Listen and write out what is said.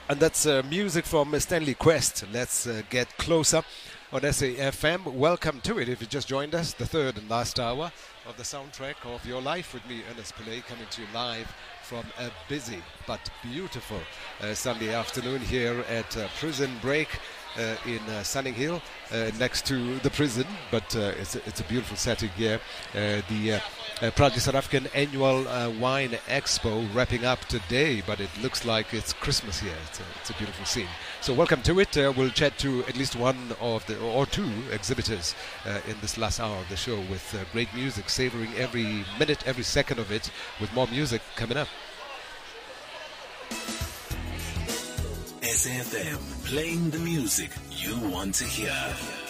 And that's music from Stanley Quest. Let's get closer on SAFM. Welcome to it if you just joined us, the third and last hour of the soundtrack of your life with me, Ernest Pillay, coming to you live from a busy but beautiful Sunday afternoon here at Prison Break in Sunninghill, next to the prison, but it's a beautiful setting here. The Proudly South African annual wine expo wrapping up today, but it looks like it's Christmas here. It's a beautiful scene. So welcome to it. We'll chat to at least one of the or two exhibitors in this last hour of the show with great music, savoring every minute, every second of it, with more music coming up. SAFM, playing the music you want to hear.